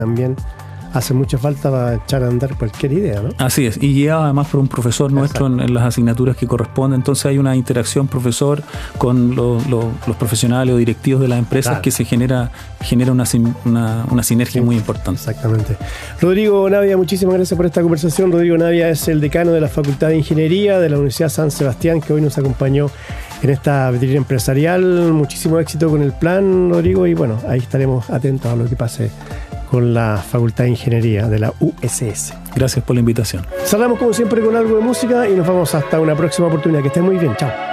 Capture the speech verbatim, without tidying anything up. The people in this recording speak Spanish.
también hace mucha falta para echar a andar cualquier idea, ¿no? Así es, y guiado además por un profesor nuestro en, en las asignaturas que corresponden. Entonces hay una interacción profesor con lo, lo, los profesionales o directivos de las empresas, claro, que se genera, genera una, una, una sinergia, sí, muy importante. Exactamente. Rodrigo Navia, muchísimas gracias por esta conversación. Rodrigo Navia es el decano de la Facultad de Ingeniería de la Universidad San Sebastián, que hoy nos acompañó en esta vitrina empresarial. Muchísimo éxito con el plan, Rodrigo, y bueno, ahí estaremos atentos a lo que pase con la Facultad de Ingeniería de la U S S. Gracias por la invitación. Cerramos como siempre con algo de música y nos vamos hasta una próxima oportunidad. Que estén muy bien. Chao.